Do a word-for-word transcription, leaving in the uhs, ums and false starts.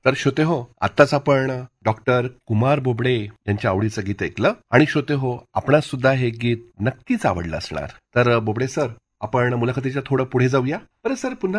तर श्रोते हो, आत्ताच आपण डॉक्टर कुमार बोबडे यांच्या आवडीचं गीत ऐकलं आणि श्रोते हो, आपणास सुद्धा हे गीत नक्कीच आवडलं असणार. तर बोबडे सर, आपण मुलाखतीच्या थोडं पुढे जाऊया. बरं सर, पुन्हा